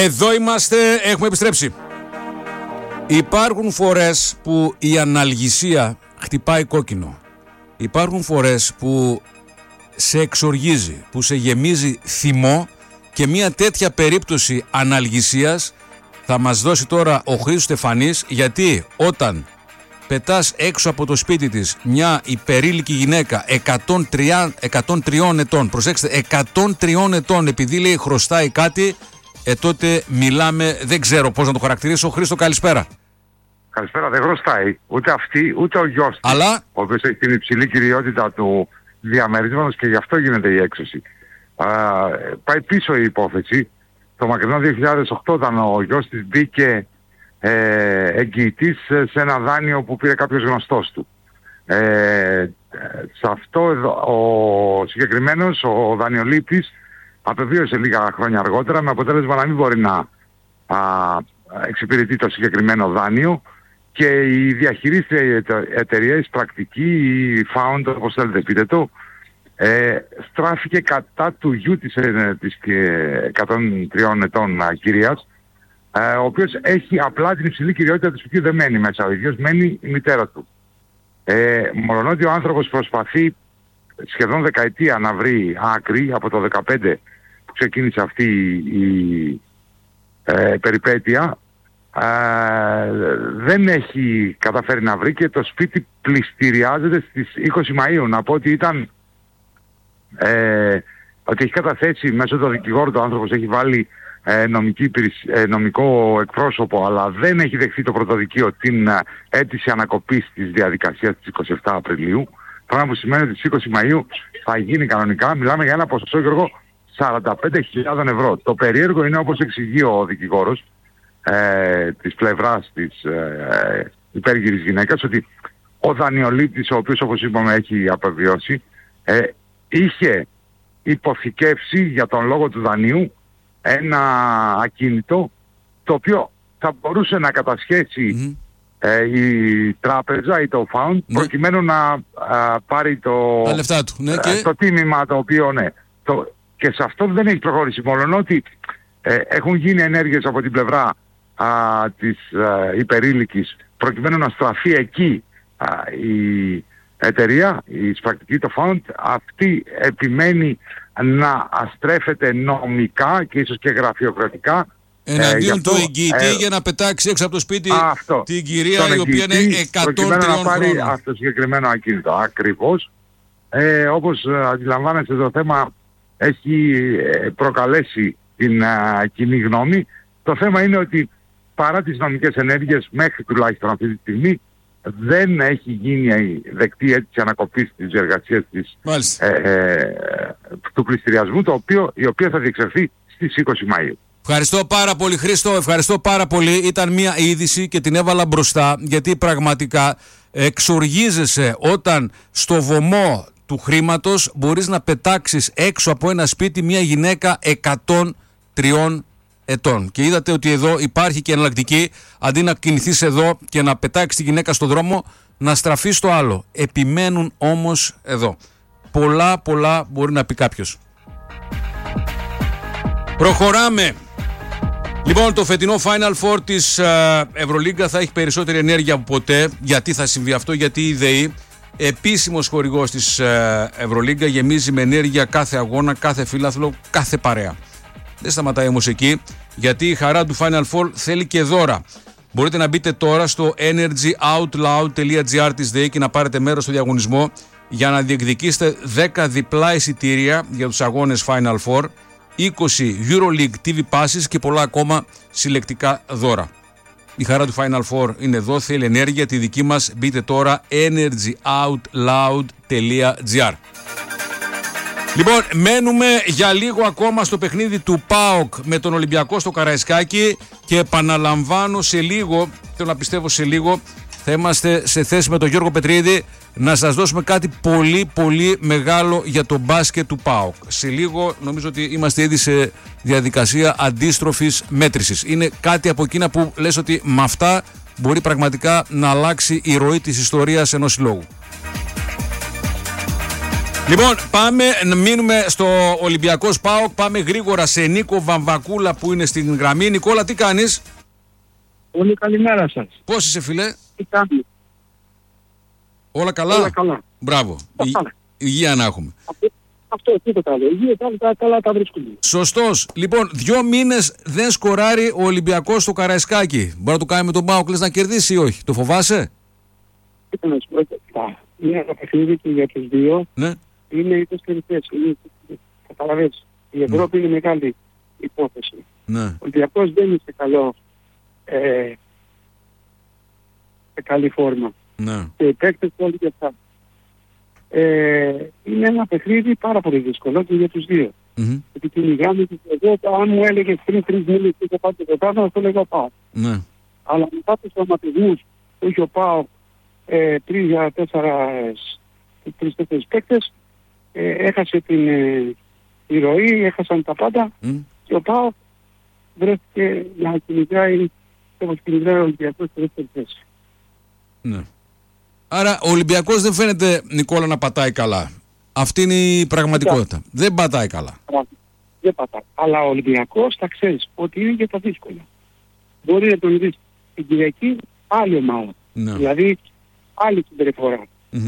Εδώ είμαστε, έχουμε επιστρέψει. Υπάρχουν φορές που η αναλγησία χτυπάει κόκκινο. Υπάρχουν φορές που σε εξοργίζει, που σε γεμίζει θυμό, και μια τέτοια περίπτωση αναλγησίας θα μας δώσει τώρα ο Χρήστος Στεφανής, γιατί όταν πετάς έξω από το σπίτι της μια υπερήλικη γυναίκα 103 ετών, προσέξτε, 103 ετών, επειδή λέει χρωστάει κάτι, τότε μιλάμε, δεν ξέρω πώς να το χαρακτηρίσω. Χρήστο, καλησπέρα. Καλησπέρα, δεν χρωστάει ούτε αυτή ούτε ο γιος της, Αλλά ο οποίος έχει την υψηλή κυριότητα του διαμερίσματος και γι' αυτό γίνεται η έξωση. Πάει πίσω η υπόθεση. Το μακρινό 2008 όταν ο γιος της μπήκε εγγυητής σε ένα δάνειο που πήρε κάποιος γνωστός του. Σε αυτό ο συγκεκριμένος, ο δανειολήπτης, απεβίωσε λίγα χρόνια αργότερα, με αποτέλεσμα να μην μπορεί να εξυπηρετεί το συγκεκριμένο δάνειο, και η διαχειρίστρια εταιρεία, η εισπρακτική, η founder, όπως θέλετε πείτε το, στράφηκε κατά του γιου της 103 ετών κυρίας, ο οποίος έχει απλά την υψηλή κυριότητα της, που δεν μένει μέσα, ο ίδιος μένει η μητέρα του. Μολονότι ο άνθρωπος προσπαθεί σχεδόν δεκαετία να βρει άκρη, από το 2015 που ξεκίνησε αυτή η περιπέτεια, δεν έχει καταφέρει να βρει, και το σπίτι πληστηριάζεται στις 20 Μαΐου. Να πω ότι ότι έχει καταθέσει μέσω του δικηγόρου, το άνθρωπος έχει βάλει νομικό εκπρόσωπο, αλλά δεν έχει δεχθεί το πρωτοδικείο την αίτηση ανακοπής της διαδικασίας της 27 Απριλίου. Πράγμα που σημαίνει ότι στις 20 Μαΐου θα γίνει κανονικά. Μιλάμε για ένα ποσοστό, Γιώργο, 45.000 ευρώ. Το περίεργο είναι, όπως εξηγεί ο δικηγόρος της πλευράς της υπέργυρης γυναίκας, ότι ο δανειολήπτης, ο οποίος όπως είπαμε έχει απεβιώσει, είχε υποθηκεύσει για τον λόγο του δανείου ένα ακίνητο, το οποίο θα μπορούσε να κατασχέσει η τράπεζα ή το fund, προκειμένου να πάρει το λεφτά του, το τίμημα το οποίο και σε αυτό δεν έχει προχωρήσει, μολονότι έχουν γίνει ενέργειες από την πλευρά της υπερήλικης, προκειμένου να στραφεί εκεί η εταιρεία, η εισπρακτική, το fund. Αυτή επιμένει να αστρέφεται νομικά και ίσως και γραφειοκρατικά εναντίον του εγγυητή, για να πετάξει έξω από το σπίτι την κυρία, η οποία είναι 103 να πάρει χρόνων. αυτό το συγκεκριμένο ακίνητο. Ακριβώς. Όπως αντιλαμβάνεστε, το θέμα έχει προκαλέσει την κοινή γνώμη. Το θέμα είναι ότι παρά τις νομικές ενέργειες, μέχρι τουλάχιστον αυτή τη στιγμή, δεν έχει γίνει δεκτή αίτηση ανακοπής της εργασίας του πληστηριασμού, η οποία θα διεξαχθεί στις 20 Μαΐου. Ευχαριστώ πάρα πολύ, Χρήστο, ευχαριστώ πάρα πολύ. Ήταν μια είδηση και την έβαλα μπροστά, γιατί πραγματικά εξοργίζεσαι όταν στο βωμό του χρήματος μπορείς να πετάξεις έξω από ένα σπίτι μια γυναίκα 103 ετών. Και είδατε ότι εδώ υπάρχει και εναλλακτική, αντί να κινηθείς εδώ και να πετάξεις τη γυναίκα στο δρόμο, να στραφείς στο άλλο. Επιμένουν όμως εδώ. Πολλά μπορεί να πει κάποιος. Προχωράμε. Λοιπόν, το φετινό Final Four της Ευρωλίγκα θα έχει περισσότερη ενέργεια από ποτέ. Γιατί θα συμβεί αυτό? Γιατί η ΔΕΗ, επίσημος χορηγός της Ευρωλίγκα, γεμίζει με ενέργεια κάθε αγώνα, κάθε φίλαθλο, κάθε παρέα. Δεν σταματάει όμως εκεί, γιατί η χαρά του Final Four θέλει και δώρα. Μπορείτε να μπείτε τώρα στο energyoutloud.gr της ΔΕΗ και να πάρετε μέρος στο διαγωνισμό για να διεκδικήσετε 10 διπλά εισιτήρια για τους αγώνες Final Four, 20 EuroLeague TV passes και πολλά ακόμα συλλεκτικά δώρα. Η χαρά του Final Four είναι εδώ, θέλει ενέργεια, τη δική μας. Μπείτε τώρα energyoutloud.gr. Λοιπόν, μένουμε για λίγο ακόμα στο παιχνίδι του ΠΑΟΚ με τον Ολυμπιακό στο Καραϊσκάκι, και επαναλαμβάνω, σε λίγο, θέλω να πιστεύω σε λίγο, θα είμαστε σε θέση με τον Γιώργο Πετρίδη να σας δώσουμε κάτι πολύ μεγάλο για το μπάσκετ του ΠΑΟΚ. Σε λίγο νομίζω ότι είμαστε ήδη σε διαδικασία αντίστροφης μέτρησης. Είναι κάτι από εκείνα που λες ότι με αυτά μπορεί πραγματικά να αλλάξει η ροή της ιστορίας ενός συλλόγου. Λοιπόν, μείνουμε στο Ολυμπιακός ΠΑΟΚ. Πάμε γρήγορα σε Νίκο Βαμβακούλα που είναι στην γραμμή. Νικόλα, τι κάνεις? Πολύ καλημέρα σας. Πώς είσαι, φίλε? Τι κάνεις? Όλα καλά? Όλα καλά. Μπράβο. Υγεία να έχουμε. Αυτό, τίποτα άλλο. Υγεία, καλά τα βρίσκουμε. Σωστός. Λοιπόν, 2 μήνες δεν σκοράρει ο Ολυμπιακός στο Καραϊσκάκι. Μπορεί να το κάνει με τον ΠΑΟΚ, λες να κερδίσει ή όχι? Το φοβάσαι? Είναι ένα παιχνίδι και για τους δύο. Ναι. Είναι οι 4 θέσεις. Καταλαβαίνεις. Η Ευρώπη είναι μεγάλη υπόθεση. Ναι. Ο Ολυμπιακός δεν είναι σε καλή φόρμα. Ναι. Και οι παίκτες όλοι και αυτά. Είναι ένα παιχνίδι πάρα πολύ δύσκολο και για τους δύο. Γιατί κυνηγάμε και εγώ, αν μου έλεγες πριν 3 μήνες και θα πάω το πρωτάθλημα, θα το λέγα πάω. Ναι. Αλλά μετά τους τραυματισμούς που είχε ο ΠΑΟΚ 3-4 παίκτες, έχασε τη ροή, έχασαν τα πάντα και ο ΠΑΟΚ βρέθηκε να κυνηγάει όπως κυνηγάει ο Ολυμπιακός στη δεύτερη θέση. Ναι. Άρα ο Ολυμπιακός δεν φαίνεται, Νικόλα, να πατάει καλά. Αυτή είναι η πραγματικότητα. Δεν πατάει καλά. Δεν πατάει. Αλλά ο Ολυμπιακός θα ξέρεις ότι είναι και τα δύσκολα. Μπορεί να τον δεις την Κυριακή άλλη ομάδα. Ναι. Δηλαδή άλλη συμπεριφορά.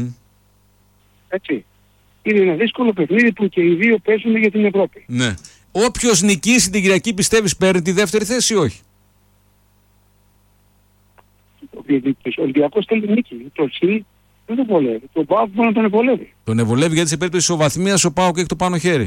Έτσι. Είναι ένα δύσκολο παιχνίδι που και οι δύο παίζουν για την Ευρώπη. Ναι. Όποιος νικήσει την Κυριακή, πιστεύεις παίρνει τη δεύτερη θέση ή όχι? Ο Ολυμπιακός θέλει νίκη. Το ΣΥ δεν τον βολεύει. Το ΠΑΟΚ μπορεί να τον βολεύει. Τον ευολεύει γιατί σε περίπτωση ισοβαθμίας ο ΠΑΟΚ έχει το πάνω χέρι.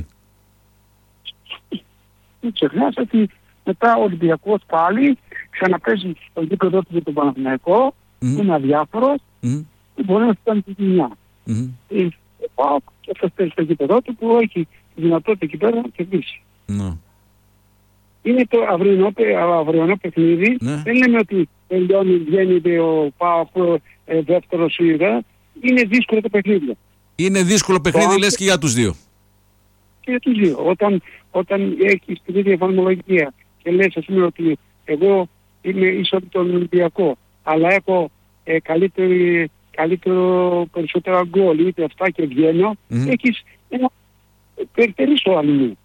Μην ξεχνάς ότι μετά ο Ολυμπιακός πάλι ξαναπέζει στο γήπεδο του για τον Παναθηναϊκό, είναι αδιάφορος και μπορεί να φτάνει τη ζημιά. Ο ΠΑΟΚ και αυτός παίζει στο γήπεδο του που έχει τη δυνατότητα εκεί πέρα να κερδίσει. Είναι το αυριανό παιχνίδι. Δεν λέμε ότι τελειώνει, βγαίνει ο ΠΑΟΚ δεύτερος ή δεν. Είναι δύσκολο το παιχνίδι. Είναι δύσκολο παιχνίδι, λες και για τους δύο. Και για τους δύο. Όταν έχεις την ίδια εφαρμολογία και λες ας πούμε ότι εγώ είμαι ίσο από τον Ολυμπιακό, αλλά έχω καλύτερο περισσότερα γκολ είτε αυτά και βγαίνω, έχεις ένα περιτερίστο αλληλού.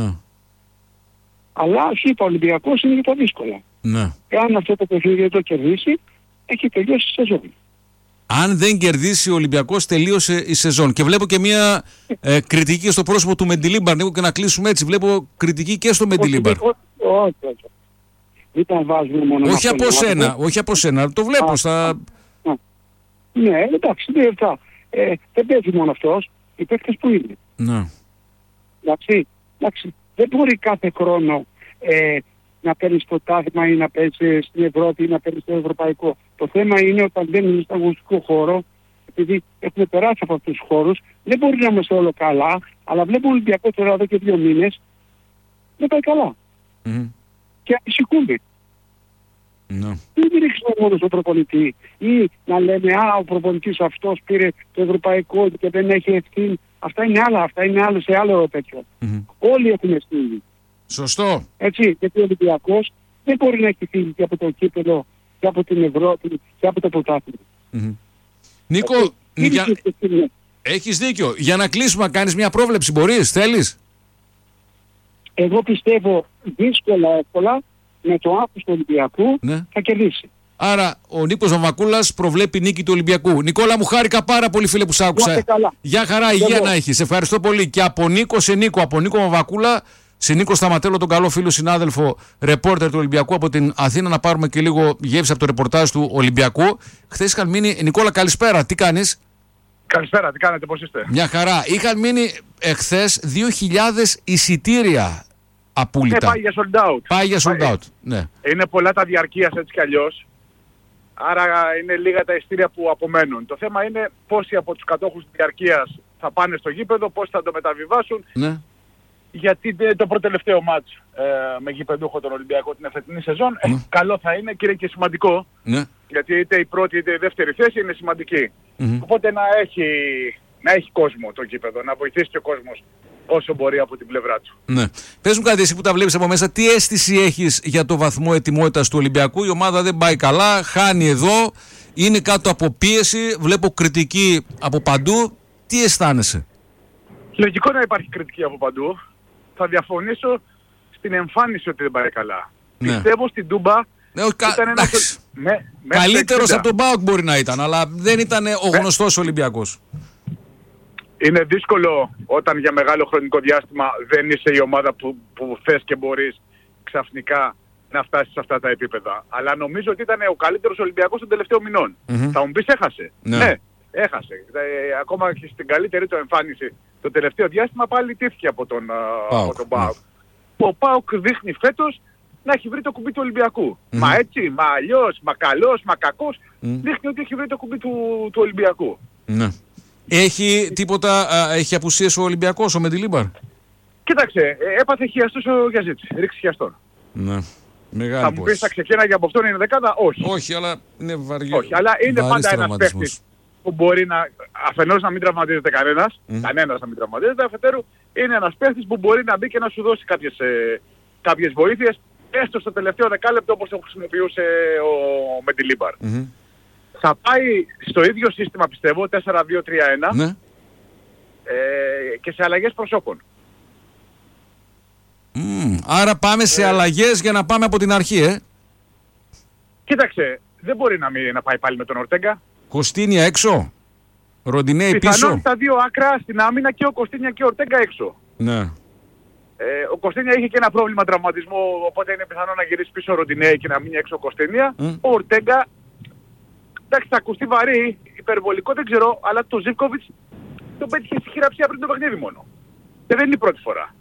Αλλά σου είπα, ο Ολυμπιακός είναι για τα δύσκολα. Εάν αυτό το παιχνίδι δεν το κερδίσει, έχει τελειώσει η σεζόν. Αν δεν κερδίσει ο Ολυμπιακός, τελείωσε η σεζόν. Και βλέπω και μια κριτική στο πρόσωπο του Μεντιλίμπαρ. Και να κλείσουμε έτσι. Βλέπω κριτική και στο Μεντιλίμπαρ. Όχι. Μην τα βάζουμε μόνο. Όχι από σένα. Το βλέπω Ναι, εντάξει, δεν παίζει μόνο αυτός. Οι παίκτες που είναι. Ναι. Εντάξει, δεν μπορεί κάθε χρόνο να παίρνεις το τάθημα ή να παίζεις στην Ευρώπη ή να παίρνεις στο ευρωπαϊκό. Το θέμα είναι όταν μπαίνουμε στον αγωνιστικό χώρο, επειδή έχουμε περάσει από αυτούς τους χώρους, δεν μπορεί να είμαστε όλο καλά, αλλά βλέπουμε Ολυμπιακό τώρα εδώ και 2 μήνες, δεν πάει καλά. Και ανησυχούνται. Δεν ρίξουμε μόνο στον προπονητή ή να λέμε ο προπονητής αυτός πήρε το ευρωπαϊκό και δεν έχει ευθύνη. Αυτά είναι άλλα σε άλλο τέτοιο. Όλοι έχουν ευθύνη. Σωστό. Έτσι, γιατί ο Ολυμπιακός δεν μπορεί να έχει φύγει και από το κύπελλο και από την Ευρώπη και από το πρωτάθλημα. Νίκο, έχεις δίκιο. Για να κλείσουμε, κάνεις μια πρόβλεψη, θέλεις? Εγώ πιστεύω δύσκολα, εύκολα, με το άγχος του Ολυμπιακού θα κερδίσει. Άρα ο Νίκος Βαμβακούλας προβλέπει νίκη του Ολυμπιακού. Νικόλα, μου χάρηκα πάρα πολύ, φίλε, που σ' άκουσα. Γεια χαρά, υγεία να έχεις. Ευχαριστώ πολύ. Και από Νίκο σε Νίκο, από Νίκο Βαμβακούλα σε Νίκο Σταματέλο, τον καλό φίλο συνάδελφο, ρεπόρτερ του Ολυμπιακού από την Αθήνα, να πάρουμε και λίγο γεύση από το ρεπορτάζ του Ολυμπιακού. Χθες είχαν μείνει. Νικόλα, καλησπέρα. Τι κάνεις? Καλησπέρα, τι κάνετε, πώς είστε? Μια χαρά. Είχαν μείνει εχθές 2.000 εισιτήρια απούλητα. Πάει για sold out. Ναι. Είναι πολλά τα διαρκείας έτσι κι αλλιώς. Άρα είναι λίγα τα εισιτήρια που απομένουν. Το θέμα είναι πόσοι από τους κατόχους διαρκείας θα πάνε στο γήπεδο, πόσοι θα το μεταβιβάσουν. Ναι. Γιατί το προτελευταίο μάτς με γηπεδούχο τον Ολυμπιακό την εφετινή σεζόν καλό θα είναι και είναι και σημαντικό. Γιατί είτε η πρώτη είτε η δεύτερη θέση είναι σημαντική. Οπότε να έχει κόσμο το γήπεδο, να βοηθήσει και ο κόσμος όσο μπορεί από την πλευρά του. Ναι. Πες μου κάτι, εσύ που τα βλέπεις από μέσα, τι αίσθηση έχεις για το βαθμό ετοιμότητας του Ολυμπιακού? Η ομάδα δεν πάει καλά, χάνει εδώ, είναι κάτω από πίεση, βλέπω κριτική από παντού. Τι αισθάνεσαι? Λογικό να υπάρχει κριτική από παντού. Θα διαφωνήσω στην εμφάνιση ότι δεν πάει καλά. Ναι. Πιστεύω στην Τούμπα ήταν ένας... Καλύτερος από τον ΠΑΟΚ μπορεί να ήταν, αλλά δεν ήταν ο γνωστός Ολυμπιακός. Είναι δύσκολο όταν για μεγάλο χρονικό διάστημα δεν είσαι η ομάδα που θες και μπορείς ξαφνικά να φτάσεις σε αυτά τα επίπεδα. Αλλά νομίζω ότι ήταν ο καλύτερος Ολυμπιακός των τελευταίων μηνών. Θα μου πεις έχασε. Ναι, έχασε. Ακόμα και στην καλύτερη του εμφάνιση το τελευταίο διάστημα πάλι τύχηκε από τον ΠΑΟΚ. Ο ΠΑΟΚ δείχνει φέτος να έχει βρει το κουμπί του Ολυμπιακού. Μα έτσι, μα αλλιώς, μα καλός, μα κακός, δείχνει ότι έχει βρει το κουμπί του Ολυμπιακού. Ναι. Έχει τίποτα, έχει απουσίες ο Ολυμπιακός, ο Μεντιλίμπαρ? Κοίταξε, έπαθε χιαστός ο Γιαζίτς, ρίξει χιαστόν. Ναι. Μεγάλη θα μου πεις θα ξεκίναγε από αυτόν είναι δεκάδα? Όχι. Όχι, αλλά είναι βαριό. Όχι, αλλά είναι πάντα ένας παίκτης που μπορεί να, αφενός να μην τραυματίζεται κανένας, κανένας να μην τραυματίζεται, αφετέρου είναι ένας παίκτης που μπορεί να μπει και να σου δώσει κάποιες βοήθειες, έστω στο τελευταίο δεκάλεπτο όπως το χρησιμοποιούσε ο Μεντιλίμπαρ. Θα πάει στο ίδιο σύστημα πιστεύω, 4-2-3-1, ναι. Και σε αλλαγές προσώπων. Άρα πάμε σε αλλαγές για να πάμε από την αρχή, Κοίταξε, δεν μπορεί να πάει πάλι με τον Ορτέγκα. Κωστίνια έξω, Ροντινέη πίσω. Πιθανόν τα δύο άκρα στην άμυνα και ο Κωστίνια και ο Ορτέγκα έξω. Ναι. Ο Κωστίνια είχε και ένα πρόβλημα τραυματισμού, οπότε είναι πιθανό να γυρίσει πίσω ο Ροντινέη και να μείνει έξω ο Κωστίνια. Ο Ορτέγκα, εντάξει, θα ακουστεί βαρύ, υπερβολικό δεν ξέρω, αλλά το Ζίβκοβιτς τον πέτυχε στη χειραψία πριν το παιχνίδι μόνο. Και δεν είναι η πρώτη φορά.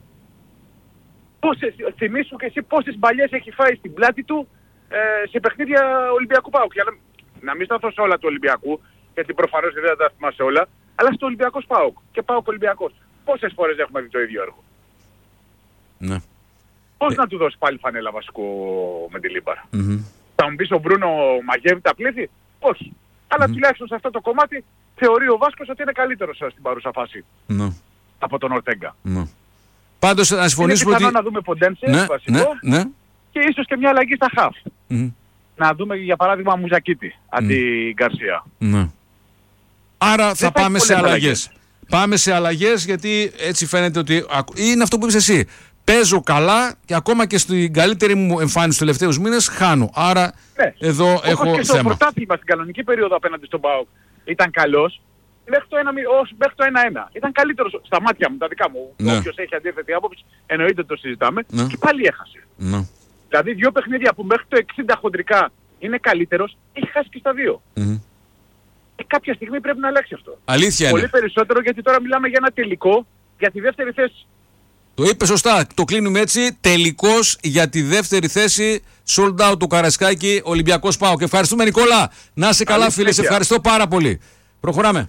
Θυμήσου και εσύ πόσες μπαλιές έχει φάει στην πλάτη του σε παιχνίδια Ολυμπιακού ΠΑΟΚ. Για να μην σταθώ σε όλα του Ολυμπιακού, γιατί προφανώς δεν τα θυμάσαι όλα, αλλά στο Ολυμπιακός ΠΑΟΚ και ΠΑΟΚ Ολυμπιακός. Πόσες φορές έχουμε δει το ίδιο έργο? Ναι. Πώς να του δώσει πάλι φανέλα βασικό με τη Λίμπαρ? Θα μου πεις ο Μπρούνο μαγεύει τα πλήθη? Όχι. Αλλά τουλάχιστον σε αυτό το κομμάτι θεωρεί ο Βάσκος ότι είναι καλύτερος στην παρούσα φάση από τον Ορτέγκα. Πάντως να συμφωνήσουμε ότι... Είναι πιθανό να δούμε Ποντένσε βασικό και ίσως και μια αλλαγή στα χαφ. Να δούμε για παράδειγμα Μουζακίτη αντί Γκαρσία. Άρα θα πάμε σε αλλαγές. Πάμε σε αλλαγές γιατί έτσι φαίνεται ότι είναι αυτό που είπες εσύ. Παίζω καλά και ακόμα και στην καλύτερη μου εμφάνιση τους τελευταίους μήνες χάνω. Άρα εδώ έχω θέμα. Και στο πρωτάθλημα στην κανονική περίοδο απέναντι στον ΠΑΟΚ ήταν καλός. Μέχρι το 1-1. Ήταν καλύτερος στα μάτια μου, τα δικά μου. Όποιος έχει αντίθετη άποψη, εννοείται το συζητάμε. Και πάλι έχασε. Δηλαδή δύο παιχνίδια που μέχρι το 60 χοντρικά είναι καλύτερος, έχει χάσει και στα δύο. Κάποια στιγμή πρέπει να αλλάξει αυτό. Αλήθεια πολύ είναι. Περισσότερο γιατί τώρα μιλάμε για ένα τελικό για τη δεύτερη θέση. Το είπε σωστά. Το κλείνουμε έτσι. Τελικός για τη δεύτερη θέση. Sold out του Καρασκάκη, Ολυμπιακός ΠΑΟΚ. Ευχαριστούμε Νικόλα. Να είσαι καλά φίλε. Σε ευχαριστώ πάρα πολύ. Προχωράμε.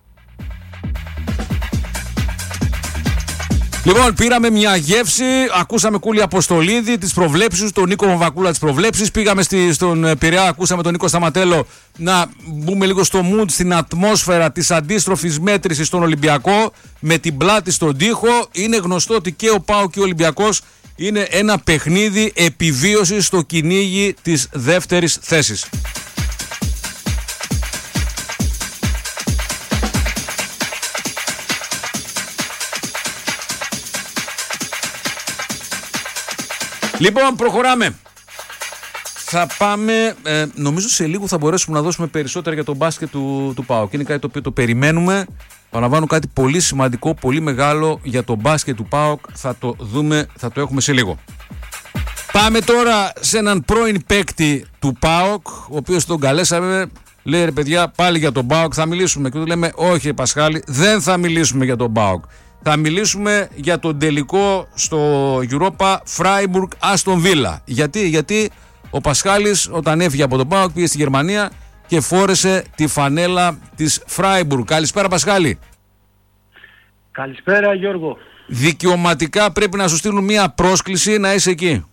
Λοιπόν, πήραμε μια γεύση, ακούσαμε Κούλη Αποστολίδη, τις προβλέψεις, τον Νίκο Βακούλα τις προβλέψεις, πήγαμε στον Πειραιά, ακούσαμε τον Νίκο Σταματέλο να μπούμε λίγο στο mood, στην ατμόσφαιρα της αντίστροφης μέτρησης στον Ολυμπιακό, με την πλάτη στον τοίχο. Είναι γνωστό ότι και ο ΠΑΟΚ και ο Ολυμπιακός είναι ένα παιχνίδι επιβίωσης στο κυνήγι της δεύτερης θέσης. Λοιπόν, προχωράμε. Θα πάμε, νομίζω σε λίγο θα μπορέσουμε να δώσουμε περισσότερα για το μπάσκετ του ΠΑΟΚ. Είναι κάτι το οποίο το περιμένουμε. Παραλαμβάνω κάτι πολύ σημαντικό, πολύ μεγάλο για το μπάσκετ του ΠΑΟΚ. Θα το δούμε, θα το έχουμε σε λίγο. Πάμε τώρα σε έναν πρώην παίκτη του ΠΑΟΚ, ο οποίος τον καλέσαμε. Λέει ρε παιδιά, πάλι για τον ΠΑΟΚ θα μιλήσουμε. Και του λέμε, όχι Πασχάλη, δεν θα μιλήσουμε για τον ΠΑΟΚ. Θα μιλήσουμε για τον τελικό στο Europa Freiburg Aston Villa. Γιατί ο Πασχάλης όταν έφυγε από τον ΠΑΟΚ πήγε στη Γερμανία και φόρεσε τη φανέλα της Freiburg. Καλησπέρα Πασχάλη. Καλησπέρα Γιώργο. Δικαιωματικά πρέπει να σου στείλουν μια πρόσκληση να είσαι εκεί.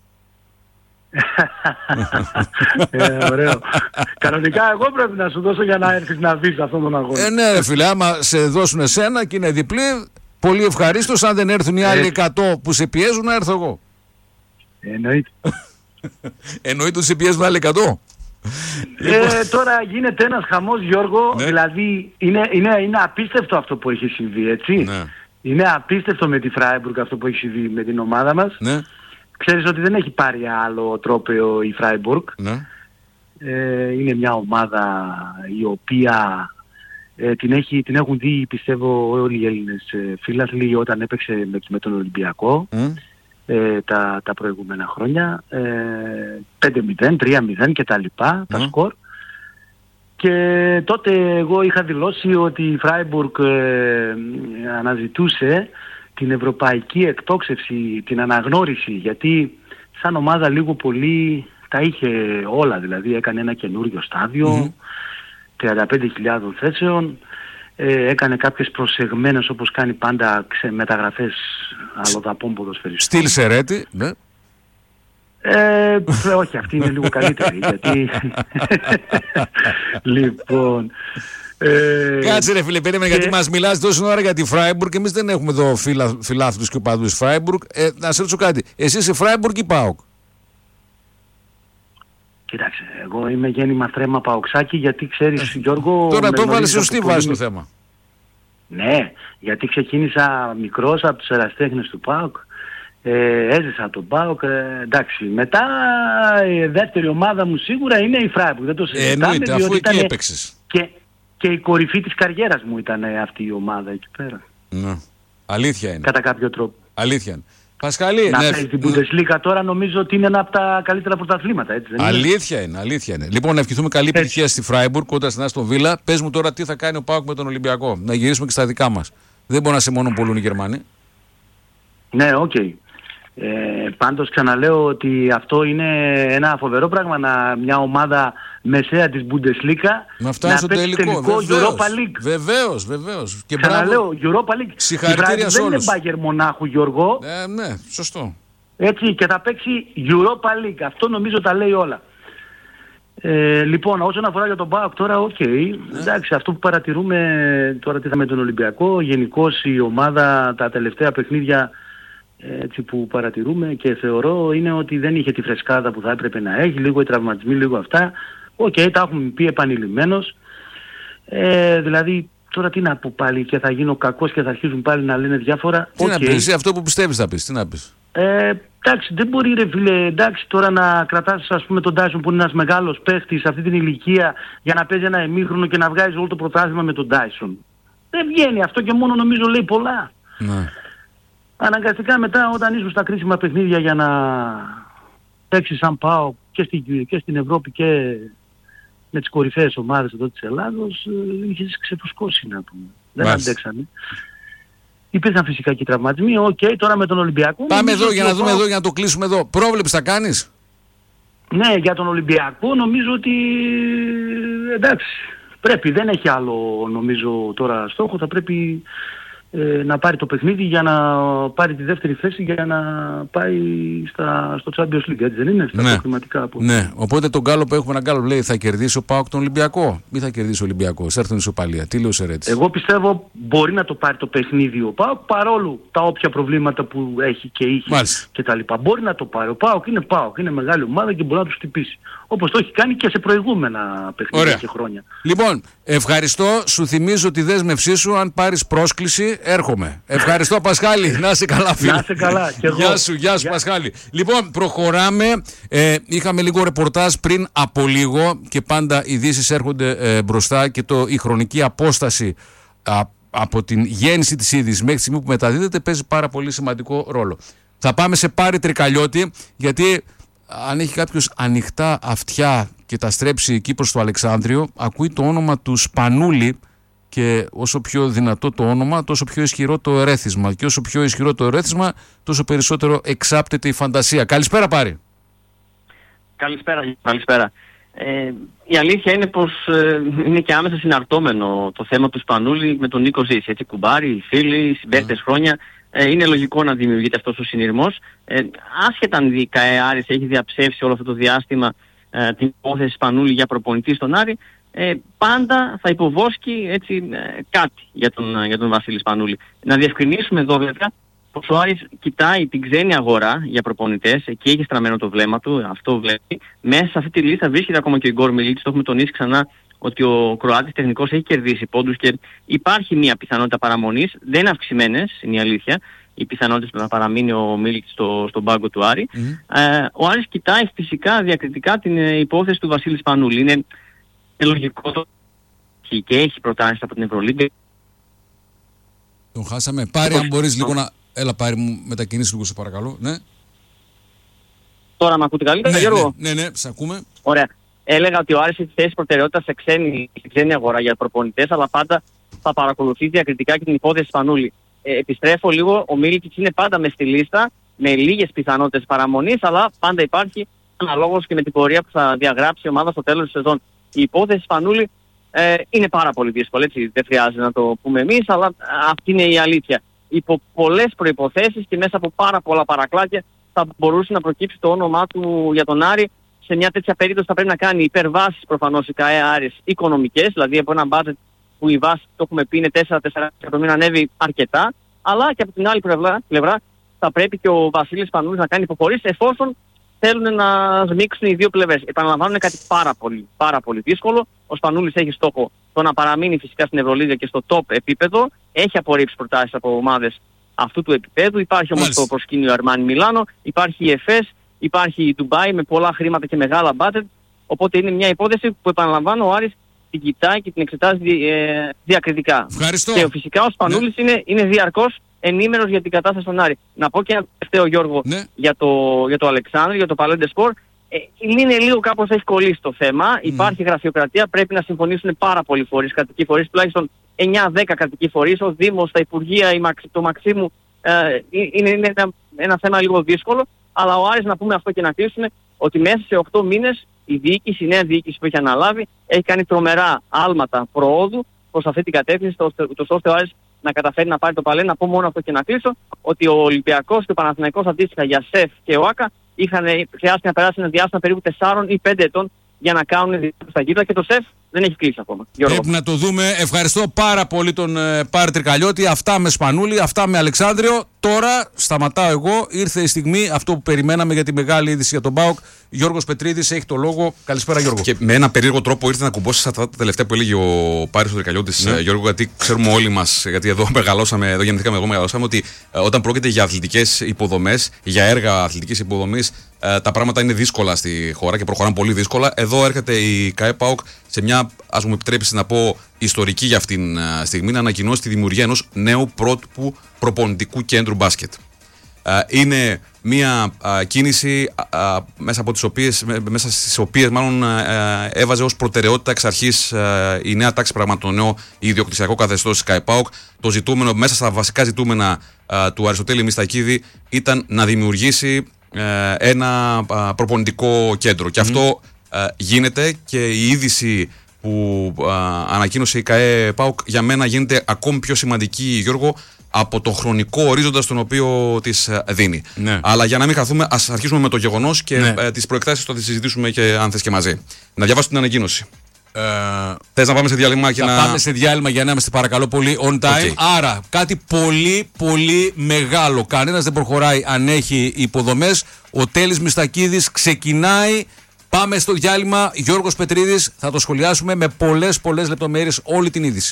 Ωραίο. Κανονικά εγώ πρέπει να σου δώσω για να έρθεις να δεις αυτόν τον αγώνα. Ναι ρε φίλε, άμα σε δώσουν εσένα και είναι διπλή, πολύ ευχαρίστως. Αν δεν έρθουν οι άλλοι 100 που σε πιέζουν, να έρθω εγώ. Εννοείται. Εννοείται ότι σε πιέζουν άλλοι 100. Τώρα γίνεται ένας χαμός Γιώργο, ναι. Δηλαδή είναι απίστευτο αυτό που έχει συμβεί, έτσι. Ναι. Είναι απίστευτο με τη Φράιμπουργκ αυτό που έχει συμβεί με την ομάδα μας. Ναι. Ξέρεις ότι δεν έχει πάρει άλλο τρόπαιο η Φράιμπουργκ. Ναι. Είναι μια ομάδα η οποία την έχουν δει, πιστεύω, όλοι οι Έλληνες φίλαθλοι όταν έπαιξε με τον Ολυμπιακό τα προηγούμενα χρόνια. 5-0, 3-0 και τα λοιπά, τα σκορ. Και τότε εγώ είχα δηλώσει ότι η Φράιμπουργκ αναζητούσε την ευρωπαϊκή εκτόξευση, την αναγνώριση, γιατί σαν ομάδα λίγο πολύ τα είχε όλα, δηλαδή έκανε ένα καινούριο στάδιο, 35.000 θέσεων, έκανε κάποιες προσεγμένες όπως κάνει πάντα μεταγραφές αλλοδαπών ποδοσφαιριστών. Στυλ Σερέτη, ναι. Όχι, αυτή είναι λίγο καλύτερη, γιατί... Λοιπόν... Κάτσε ρε φίλε, περίμενε, γιατί μας μιλάς τόση ώρα για τη Φράιμπουργκ και εμείς δεν έχουμε εδώ φιλάθλους και οπαδούς Φράιμπουργκ. Να σε ρωτήσω κάτι, εσύ είσαι Φράιμπουργκ ή ΠΑΟΚ? Κοίταξε, εγώ είμαι γέννημα θρέμα παοξάκι, γιατί ξέρεις, Γιώργο... Τώρα το βάλεις σωστή βάση το θέμα. Ναι, γιατί ξεκίνησα μικρός από τους εραστέχνες του ΠΑΟΚ, έζησα τον ΠΑΟΚ, εντάξει. Μετά η δεύτερη ομάδα μου σίγουρα είναι η Φράιμπουργκ, δεν το συζητάμε. Εννοείται, αφού εκεί έπαιξες. Και η κορυφή της καριέρας μου ήταν αυτή η ομάδα εκεί πέρα. Ναι. Αλήθεια είναι. Κατά κάποιο τρόπο. Αλήθεια είναι. Πασχαλή, να παίζει την Bundesliga τώρα νομίζω ότι είναι ένα από τα καλύτερα πρωταθλήματα, έτσι δεν αλήθεια είναι? Αλήθεια είναι. Λοιπόν, να ευχηθούμε καλή επιτυχία στη Φράιμπουργκ κοντά στην Άστον Βίλα. Πες μου τώρα τι θα κάνει ο ΠΑΟΚ με τον Ολυμπιακό. Να γυρίσουμε και στα δικά μας. Δεν μπορεί να σε μόνο πολλούν οι Γερμανοί. Ναι, οκ. Πάντως ξαναλέω ότι αυτό είναι ένα φοβερό πράγμα, μια ομάδα μεσαία της Bundesliga να φτάσει στο τελικό Europa League. Βεβαίως. Και ξαναλέω, Europa League. Συγχαρητήρια σε όλους. Δεν είναι Bayern Μονάχου, Γιώργο. Ναι, σωστό. Έτσι, και θα παίξει Europa League. Αυτό νομίζω τα λέει όλα. Λοιπόν, όσον αφορά για τον ΠΑΟΚ τώρα, εντάξει, αυτό που παρατηρούμε τώρα με τον Ολυμπιακό, γενικώς η ομάδα τα τελευταία παιχνίδια έτσι που παρατηρούμε και θεωρώ είναι ότι δεν είχε τη φρεσκάδα που θα έπρεπε να έχει, λίγο οι τραυματισμοί, λίγο αυτά. Τα έχουμε πει επανειλημμένως. Δηλαδή τώρα τι να πω πάλι, και θα γίνω κακός και θα αρχίζουν πάλι να λένε διάφορα. Τι να πεις, αυτό που πιστεύεις θα πεις, τι να πεις. Εντάξει, δεν μπορεί ρε φίλε, εντάξει τώρα να κρατάς ας πούμε τον Τάισον που είναι ένας μεγάλος παίχτης σε αυτή την ηλικία για να παίζει ένα ημίχρονο και να βγάζει όλο το πρωτάθλημα με τον Τάισον. Δεν βγαίνει αυτό, και μόνο νομίζω λέει πολλά. Ναι. Αναγκαστικά μετά όταν ήσουν στα κρίσιμα παιχνίδια για να παίξεις σαν ΠΑΟΚ και στην Ευρώπη και με τις κορυφαίες ομάδες εδώ της Ελλάδος, είχες ξεφουσκώσει να πούμε. Δεν αντέξανε. Υπήρχαν φυσικά και τραυματισμοί. Τώρα με τον Ολυμπιακό... Πάμε εδώ για να δούμε εδώ, για να το κλείσουμε εδώ. Πρόβλεψη θα κάνεις? Ναι, για τον Ολυμπιακό νομίζω ότι εντάξει, πρέπει, δεν έχει άλλο νομίζω τώρα στόχο, θα πρέπει να πάρει το παιχνίδι για να πάρει τη δεύτερη θέση για να πάει στο Champions League, έτσι δεν είναι, στα προκληματικά από... Ναι, οπότε τον γκάλο που έχουμε, ένα γκάλο λέει θα κερδίσει ο ΠΑΟΚ τον Ολυμπιακό ή θα κερδίσει ο Ολυμπιακός, έρθουν ισοπαλία, τι λέει ο Σερέτης? Εγώ πιστεύω μπορεί να το πάρει το παιχνίδι ο ΠΑΟΚ, παρόλο τα όποια προβλήματα που έχει και είχε και τα λοιπά. Μπορεί να το πάρει, ο ΠΑΟΚ είναι μεγάλη ομάδα και μπορεί να του χτυπήσει, όπως το έχει κάνει και σε προηγούμενα παιχνίδια και χρόνια. Λοιπόν, ευχαριστώ, σου θυμίζω τη δέσμευσή σου, αν πάρεις πρόσκληση έρχομαι. Ευχαριστώ Πασχάλη, να είσαι καλά φίλε. Να είσαι καλά και εγώ. Γεια σου Πασχάλη. Λοιπόν, προχωράμε, είχαμε λίγο ρεπορτάζ πριν από λίγο και πάντα οι ειδήσεις έρχονται μπροστά και η χρονική απόσταση από την γέννηση της είδησης μέχρι τη στιγμή που μεταδίδεται παίζει πάρα πολύ σημαντικό ρόλο. Θα πάμε σε Πάρη Τρικαλιώτη, γιατί αν έχει κάποιος ανοιχτά αυτιά και τα στρέψει εκεί προς το Αλεξάνδριο, ακούει το όνομα του Σπανούλη, και όσο πιο δυνατό το όνομα, τόσο πιο ισχυρό το ερέθισμα. Και όσο πιο ισχυρό το ερέθισμα, τόσο περισσότερο εξάπτεται η φαντασία. Καλησπέρα Πάρη. Καλησπέρα. Η αλήθεια είναι πως είναι και άμεσα συναρτώμενο το θέμα του Σπανούλη με τον Νίκο Ζήση. Έτσι, κουμπάρι, φίλοι, συμπαίκτες χρόνια. Είναι λογικό να δημιουργείται αυτός ο συνειρμός. Άσχετα αν η ΚΑΕ Άρης έχει διαψεύσει όλο αυτό το διάστημα την υπόθεση Σπανούλη για προπονητή στον Άρη, πάντα θα υποβόσκει έτσι, κάτι για τον Βασίλη Σπανούλη. Να διευκρινίσουμε εδώ βέβαια πως ο Άρης κοιτάει την ξένη αγορά για προπονητές, εκεί έχει στραμμένο το βλέμμα του, αυτό βλέπει. Μέσα σε αυτή τη λίστα βρίσκεται ακόμα και ο Γκόρ Μιλίτης, το έχουμε τονίσει ξανά ότι ο Κροάτης τεχνικός έχει κερδίσει πόντους και υπάρχει μια πιθανότητα παραμονής. Δεν είναι αυξημένες, είναι η αλήθεια, οι πιθανότητες να παραμείνει ο Μίλιτς στον πάγκο του Άρη. Ο Άρης κοιτάει φυσικά διακριτικά την υπόθεση του Βασίλη Σπανούλη. Είναι λογικό το και έχει προτάσεις από την Ευρωλίγκα. Τον χάσαμε. Πάρη, αν μπορείς λίγο να... Έλα Πάρη μου, μετακινήσεις λίγο σε παρακαλώ. Ναι. Τώρα με ακούτε καλύτερα, Γιώργο? Ναι, σε ακούμε. Ωραία. Έλεγα ότι ο Άρης έχει θέσει προτεραιότητα σε ξένη αγορά για προπονητές, αλλά πάντα θα παρακολουθεί διακριτικά και την υπόθεση Σπανούλη. Επιστρέφω λίγο, ο Μίλιτς είναι πάντα μες στη λίστα, με λίγες πιθανότητες παραμονής, αλλά πάντα υπάρχει αναλόγως και με την πορεία που θα διαγράψει η ομάδα στο τέλος της σεζόν. Η υπόθεση Σπανούλη είναι πάρα πολύ δύσκολη, έτσι, δεν χρειάζεται να το πούμε εμείς, αλλά αυτή είναι η αλήθεια. Υπό πολλές προϋποθέσεις και μέσα από πάρα πολλά παρακλάκια θα μπορούσε να προκύψει το όνομά του για τον Άρη. Σε μια τέτοια περίπτωση θα πρέπει να κάνει υπερβάσεις προφανώς η ΚΑΕ Άρης οικονομικές, δηλαδή από ένα budget που η βάση, το έχουμε πει, είναι 4 εκατομμύρια, ανέβει αρκετά, αλλά και από την άλλη πλευρά θα πρέπει και ο Βασίλης Σπανούλης να κάνει υποχωρήσεις εφόσον θέλουν να σμίξουν οι δύο πλευρές. Επαναλαμβάνω, είναι κάτι πάρα πολύ δύσκολο. Ο Σπανούλης έχει στόχο το να παραμείνει φυσικά στην Ευρωλίγα και στο top επίπεδο. Έχει απορρίψει προτάσεις από ομάδες αυτού του επίπεδου. Υπάρχει όμως το προσκήνιο Αρμάνι Μιλάνο, υπάρχει η ΕΦΕΣ, υπάρχει η Ντουμπάι με πολλά χρήματα και μεγάλα budget. Οπότε είναι μια υπόθεση που, επαναλαμβάνω, ο Άρης την κοιτάει και την εξετάζει διακριτικά. Ευχαριστώ. Και φυσικά ο Σπανούλης είναι διαρκώς ενήμερος για την κατάσταση στον Άρη. Να πω και ένα τελευταίο, Γιώργο, για το Αλεξάνδρου, για το Παλέντε Σπορ. Είναι λίγο κάπως έχει κολλήσει το θέμα. Υπάρχει γραφειοκρατία, πρέπει να συμφωνήσουν πάρα πολλοί φορείς, κρατικοί φορείς, τουλάχιστον 9-10 κρατικοί φορείς, ο Δήμος, τα Υπουργεία, το Μαξίμου. Είναι ένα θέμα λίγο δύσκολο, αλλά ο Άρης, να πούμε αυτό και να κλείσουμε, ότι μέσα σε 8 μήνες η νέα διοίκηση που έχει αναλάβει έχει κάνει τρομερά άλματα προόδου προς αυτή την κατεύθυνση, ώστε ο Άρης να καταφέρει να πάρει το παλέ. Να πω μόνο αυτό και να κλείσω, ότι ο Ολυμπιακός και ο Παναθηναϊκός αντίστοιχα για ΣΕΦ και ΟΑΚΑ χρειάστηκε να περάσει ένα διάστημα περίπου 4 ή 5 ετών για να κάνουν στα γήπεδα και το ΣΕΦ δεν έχει κλείσει ακόμα. Πρέπει να το δούμε. Ευχαριστώ πάρα πολύ τον Πάρη Τρικαλιώτη. Αυτά με Σπανούλη, αυτά με Αλεξάνδριο. Τώρα σταματάω εγώ. Ήρθε η στιγμή, αυτό που περιμέναμε για τη μεγάλη είδηση για τον ΠΑΟΚ. Γιώργος Πετρίδης έχει το λόγο. Καλησπέρα, Γιώργο. Και με ένα περίεργο τρόπο ήρθε να κουμπώσει αυτά τα τελευταία που έλεγε ο Πάρης Τρικαλιώτης, Γιώργο, γιατί ξέρουμε όλοι μας, γιατί εδώ γεννηθήκαμε, εδώ μεγαλώσαμε, ότι όταν πρόκειται για αθλητικές υποδομές, για έργα αθλητικής υποδομής, τα πράγματα είναι δύσκολα στη χώρα και προχωράνε πολύ δύσκολα. Εδώ έρχεται η ΚΑΕ ΠΑΟΚ σε μια, ας μου επιτρέψει να πω, ιστορική για αυτήν την στιγμή, να ανακοινώσει τη δημιουργία ενός νέου πρότυπου προπονητικού κέντρου μπάσκετ. Είναι μια κίνηση μέσα στις οποίες μάλλον έβαζε ως προτεραιότητα εξ αρχής η νέα τάξη πραγμάτων, το νέο ιδιοκτησιακό καθεστώς της ΚΑΕ ΠΑΟΚ. Το ζητούμενο, μέσα στα βασικά ζητούμενα του Αριστοτέλη Μιστακίδη, ήταν να δημιουργήσει ένα προπονητικό κέντρο. Και αυτό γίνεται, και η είδηση που ανακοίνωσε η ΚΑΕ ΠΑΟΚ για μένα γίνεται ακόμη πιο σημαντική, Γιώργο, από το χρονικό ορίζοντα στον οποίο της δίνει. Ναι. Αλλά για να μην χαθούμε, ας αρχίσουμε με το γεγονός και τις προεκτάσεις θα τις συζητήσουμε και αν θες και μαζί. Να διαβάσω την ανακοίνωση. Θες να πάμε σε διάλειμμα και πάμε σε διάλειμμα για να είμαστε παρακαλώ πολύ on time. Άρα κάτι πολύ πολύ μεγάλο. Κανένας δεν προχωράει αν έχει υποδομές. Ο Τέλης Μιστακίδης ξεκινάει. Πάμε στο διάλειμμα. Γιώργος Πετρίδης, θα το σχολιάσουμε με πολλές λεπτομέρειες όλη την είδηση.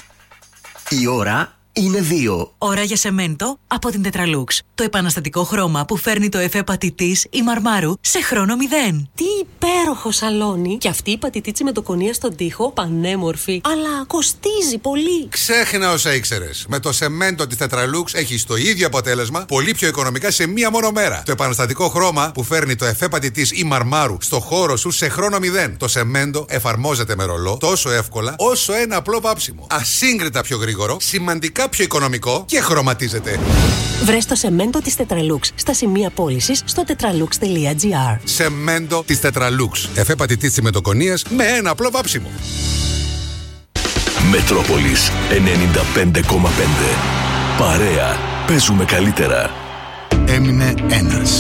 Η ώρα είναι 2. Ώρα για σεμέντο από την Tetralux. Το επαναστατικό χρώμα που φέρνει το εφέ πατητής ή μαρμάρου σε χρόνο 0. Τι υπέροχο σαλόνι! Και αυτή η πατητίτσι με το κονία στον τοίχο, πανέμορφη, αλλά κοστίζει πολύ. Ξέχνα όσα ήξερες. Με το σεμέντο της Tetralux έχεις το ίδιο αποτέλεσμα, πολύ πιο οικονομικά σε μία μόνο μέρα. Το επαναστατικό χρώμα που φέρνει το εφέ πατητής ή μαρμάρου στο χώρο σου σε χρόνο 0. Το σεμέντο εφαρμόζεται με ρολό τόσο εύκολα όσο ένα απλό βάψιμο. Ασύγκριτα πιο γρήγορο, σημαντικά πιο οικονομικό και χρωματίζεται. Βρες το σεμέντο της Tetralux στα σημεία πώλησης στο tetralux.gr. Σεμέντο της Tetralux. Εφέ πατητής συμμετοκονίας με ένα απλό βάψιμο. Μετρόπολης 95,5. Παρέα. Παίζουμε καλύτερα. Έμεινε ένας.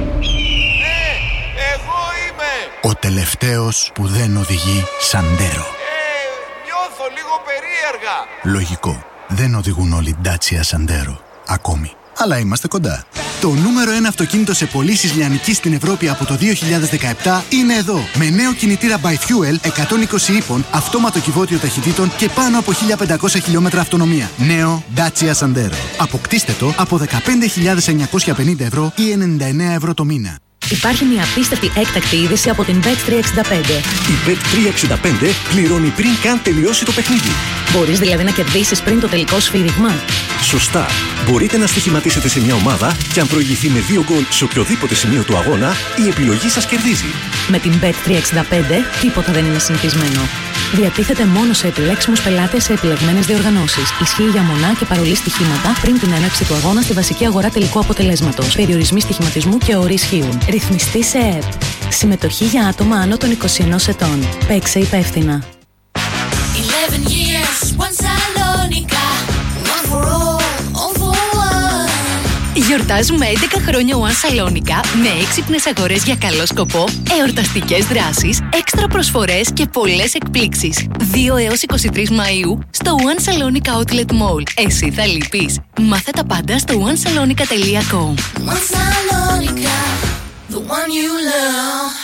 Εγώ είμαι! Ο τελευταίος που δεν οδηγεί Σαντέρο. Νιώθω λίγο περίεργα. Λογικό. Δεν οδηγούν όλοι Dacia Sandero. Ακόμη. Αλλά είμαστε κοντά. Το νούμερο 1 αυτοκίνητο σε πωλήσεις λιανικής στην Ευρώπη από το 2017 είναι εδώ. Με νέο κινητήρα by Fuel 120 ύπων, αυτόματο κυβότιο ταχυτήτων και πάνω από 1500 χιλιόμετρα αυτονομία. Νέο Dacia Sandero. Αποκτήστε το από 15.950 ευρώ ή 99 ευρώ το μήνα. Υπάρχει μια απίστευτη έκτακτη είδηση από την Bet365. Η Bet365 πληρώνει πριν καν τελειώσει το παιχνίδι. Μπορείς δηλαδή να κερδίσεις πριν το τελικό σφύριγμα. Σωστά. Μπορείτε να στοιχηματίσετε σε μια ομάδα και αν προηγηθεί με 2 γκολ σε οποιοδήποτε σημείο του αγώνα, η επιλογή σας κερδίζει. Με την Bet365 τίποτα δεν είναι συνηθισμένο. Διατίθεται μόνο σε επιλέξιμους πελάτες σε επιλεγμένες διοργανώσεις. Ισχύει για μονά και παρολί στοιχήματα πριν την έναρξη του αγώνα στη βασική αγορά τελικού αποτελέσματος. Περιορισμοί στοιχηματισμού και όροι ισχύουν. Ρυθμιστή σε ΕΕΠ. Συμμετοχή για άτομα άνω των 21 ετών. Παίξε υπεύθυνα. 11 years, one Salonica, one for all for one. Γιορτάζουμε 11 χρόνια One Salonica με έξυπνες αγορές για καλό σκοπό, εορταστικές δράσεις, έξτρα προσφορές και πολλές εκπλήξεις. 2 έως 23 Μαΐου στο One Salonica Outlet Mall. Εσύ θα λείπεις. Μάθε τα πάντα στο onesalonica.com. One Salonica, the one you love.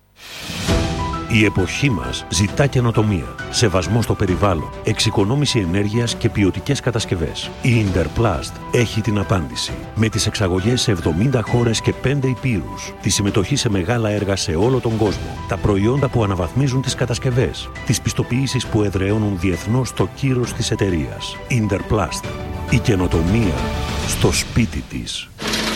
Η εποχή μας ζητά καινοτομία, σεβασμό στο περιβάλλον, εξοικονόμηση ενέργειας και ποιοτικές κατασκευές. Η Interplast έχει την απάντηση. Με τις εξαγωγές σε 70 χώρες και 5 υπήρους, τη συμμετοχή σε μεγάλα έργα σε όλο τον κόσμο, τα προϊόντα που αναβαθμίζουν τις κατασκευές, τις πιστοποιήσεις που εδραιώνουν διεθνώς το κύρος της εταιρείας. Interplast. Η καινοτομία στο σπίτι της.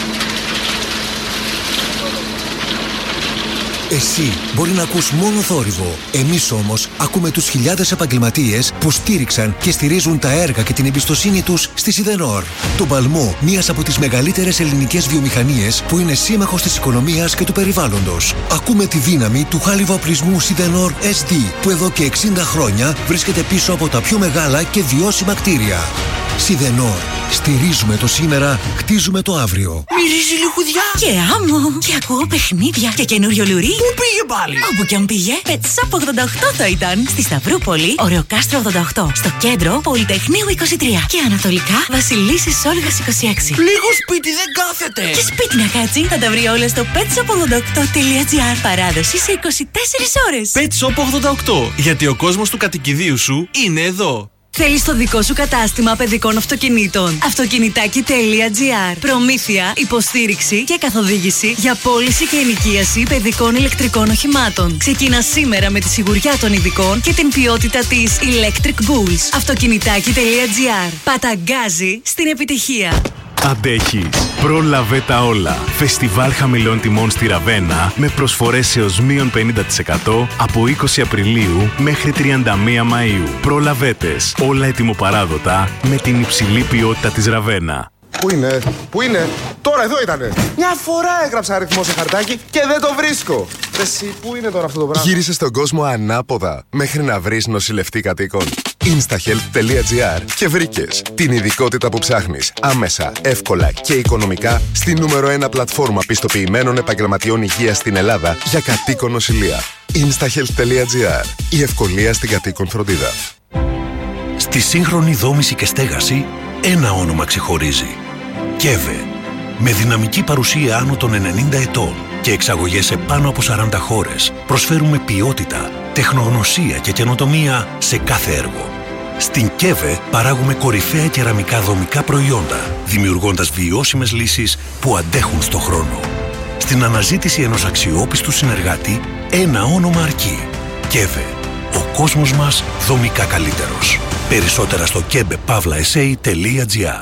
Εσύ μπορεί να ακούς μόνο θόρυβο. Εμείς όμως ακούμε τους χιλιάδες επαγγελματίες που στήριξαν και στηρίζουν τα έργα και την εμπιστοσύνη τους στη Σιδενόρ. Το παλμό, μίας από τις μεγαλύτερες ελληνικές βιομηχανίες που είναι σύμμαχος της οικονομίας και του περιβάλλοντος. Ακούμε τη δύναμη του χάλιβα-οπλισμού Σιδενόρ SD που εδώ και 60 χρόνια βρίσκεται πίσω από τα πιο μεγάλα και βιώσιμα κτίρια. Σιδενόρ. Στηρίζουμε το σήμερα, χτίζουμε το αύριο. Μυρίζει λουκουδιά και άμμο. Και ακούω παιχνίδια και καινούριο λουρί. Πού πήγε πάλι? Όπου κι αν πήγε, Pet Shop 88 θα ήταν. Στη Σταυρούπολη, Ωρεοκάστρο 88. Στο κέντρο, Πολυτεχνείου 23. Και ανατολικά, Βασιλίσσης Όλγας 26. Λίγο σπίτι δεν κάθεται. Και σπίτι να κάτσει, θα τα βρει όλα στο petshop88.gr. Παράδοση σε 24 ώρες. Pet Shop 88. Γιατί ο κόσμος του κατοικιδίου σου είναι εδώ. Θέλεις το δικό σου κατάστημα παιδικών αυτοκινήτων. Αυτοκινητάκι.gr. Προμήθεια, υποστήριξη και καθοδήγηση για πώληση και ενοικίαση παιδικών ηλεκτρικών οχημάτων. Ξεκίνα σήμερα με τη σιγουριά των ειδικών και την ποιότητα της Electric Bulls. Αυτοκινητάκι.gr. Παταγκάζει στην επιτυχία. Αντέχεις. Πρόλαβε τα όλα. Φεστιβάλ χαμηλών τιμών στη Ραβένα με προσφορές έως μείον 50% από 20 Απριλίου μέχρι 31 Μαΐου. Προλαβέτες. Όλα ετοιμοπαράδοτα με την υψηλή ποιότητα της Ραβένα. Πού είναι, τώρα εδώ ήτανε. Μια φορά έγραψα αριθμό σε χαρτάκι και δεν το βρίσκω. Εσύ, πού είναι τώρα αυτό το πράγμα? Γύρισε στον κόσμο ανάποδα μέχρι να βρεις νοσηλευτή κατοίκων. Instahealth.gr και βρήκες την ειδικότητα που ψάχνεις άμεσα, εύκολα και οικονομικά στη νούμερο 1 πλατφόρμα πιστοποιημένων επαγγελματιών υγείας στην Ελλάδα για κατοίκον νοσηλεία. Instahealth.gr. Η ευκολία στην κατοίκον φροντίδα. Στη σύγχρονη δόμηση και στέγαση, ένα όνομα ξεχωρίζει. ΚΕΒΕ. Με δυναμική παρουσία άνω των 90 ετών και εξαγωγές σε πάνω από 40 χώρες, προσφέρουμε ποιότητα, τεχνογνωσία και καινοτομία σε κάθε έργο. Στην ΚΕΒΕ παράγουμε κορυφαία κεραμικά δομικά προϊόντα, δημιουργώντας βιώσιμες λύσεις που αντέχουν στο χρόνο. Στην αναζήτηση ενός αξιόπιστου συνεργάτη, ένα όνομα αρκεί. ΚΕΒΕ. Ο κόσμος μας δομικά καλύτερος. Περισσότερα στο kebepavlaesa.gr.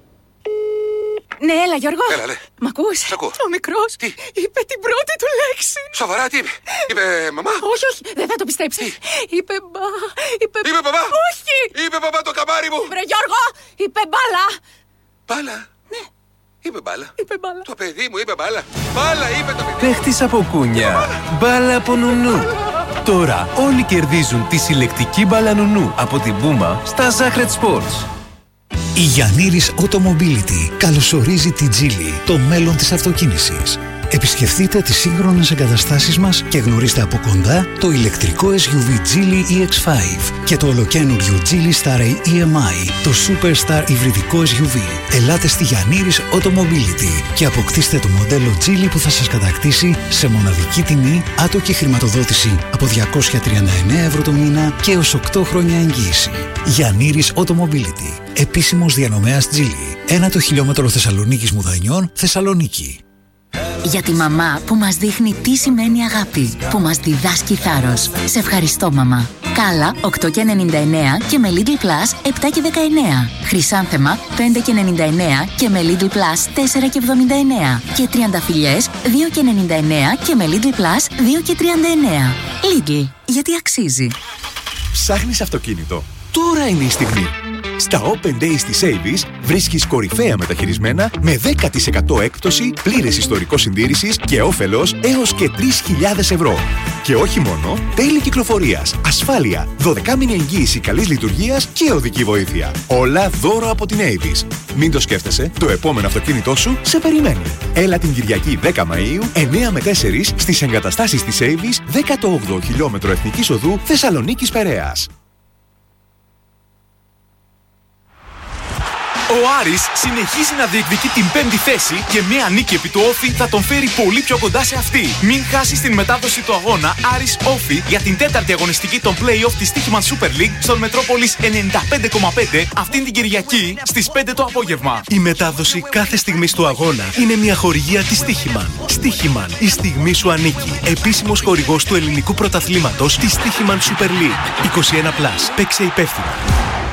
Ναι, έλα Γιώργο. Έλα, ναι. Μ' ακούς? Σ' ακούω. Ο μικρός είπε την πρώτη του λέξη. Σοβαρά, τι είπε? Είπε μαμά? Όχι, δεν θα το πιστέψει. Είπε μπαμπά? Όχι. Είπε μπαμπά το καμάρι μου. Βρε Γιώργο, είπε μπάλα. Μπάλα? Ναι. Είπε μπάλα. Είπε μπάλα. Το παιδί μου είπε μπάλα. Μπάλα είπε το παιδί. Παίχτης από κούνια. Μπάλα από νουνού. Τώρα όλοι κερδίζουν τη συλλεκτική μπάλα νουνού από την Πούμα στα Sacred Sports. Η Γιαννήρης Automobility καλωσορίζει την Geely, το μέλλον της αυτοκίνησης. Επισκεφτείτε τις σύγχρονες εγκαταστάσεις μας και γνωρίστε από κοντά το ηλεκτρικό SUV Geely EX5 και το ολοκαίνουργιο Geely Star EMI, το Superstar υβριδικό SUV. Ελάτε στη Γιαννήρης Automobility και αποκτήστε το μοντέλο Geely που θα σας κατακτήσει σε μοναδική τιμή, άτοκη χρηματοδότηση από 239 ευρώ το μήνα και έως 8 χρόνια εγγύηση. Γιαννήρης Automobility, επίσημος διανομέας Geely. 1 χιλιόμετρο Θεσσαλονίκης Μουδανιών, Θεσσαλονίκη. Για τη μαμά που μας δείχνει τι σημαίνει αγάπη, που μας διδάσκει θάρρος. Σε ευχαριστώ, μαμά. Κάλα 8,99 και με Lidl Plus 7,19. Χρυσάνθεμα 5,99 και με Lidl Plus 4,79. Και τριανταφυλλιές 2,99 και με Lidl Plus 2,39. Lidl, γιατί αξίζει. Ψάχνεις αυτοκίνητο? Τώρα είναι η στιγμή. Στα Open Days της Avis βρίσκεις κορυφαία μεταχειρισμένα με 10% έκπτωση, πλήρες ιστορικό συντήρησης και όφελος έως και 3.000 ευρώ. Και όχι μόνο, τέλη κυκλοφορίας, ασφάλεια, 12μηνη εγγύηση καλής λειτουργίας και οδική βοήθεια. Όλα δώρο από την Avis. Μην το σκέφτεσαι, το επόμενο αυτοκίνητό σου σε περιμένει. Έλα την Κυριακή 10 Μαΐου, 9 με 4 στις εγκαταστάσεις της Avis, 18ο χιλιόμετρο Εθνικής Οδού Θεσσαλονίκης Περαίας. Ο Άρης συνεχίζει να διεκδικεί την 5η θέση και μια νίκη επί του Όφη θα τον φέρει πολύ πιο κοντά σε αυτή. Μην χάσεις την μετάδοση του αγώνα Άρης Όφη για την 4η αγωνιστική των play-off της Στίχημαν Super League στον Μετρόπολης 95,5 αυτήν την Κυριακή στις 5 το απόγευμα. Η μετάδοση κάθε στιγμής του αγώνα είναι μια χορηγία της Στίχημαν. Στίχημαν, η στιγμή σου ανήκει. Επίσημος χορηγός του ελληνικού πρωταθλήματος της Στίχημαν Super League. 21+, παίξε υπεύθυνα.